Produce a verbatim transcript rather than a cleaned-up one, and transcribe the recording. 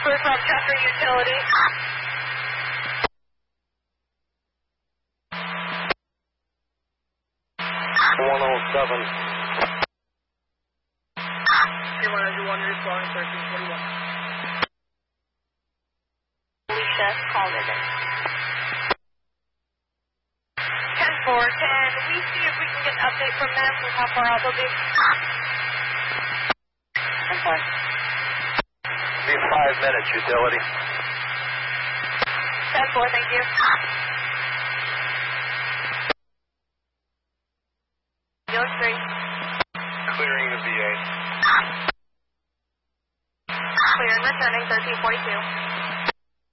Clear from Chester Utility. one oh seven. K one ninety-one, responding thirteen forty-one. Alicia, call it in. ten four, can we see if we can get an update from them with how far out they'll be? ten four. Be five minutes, utility. ten four, thank you. Go three. Clearing the V A. Clear and returning thirteen forty-two.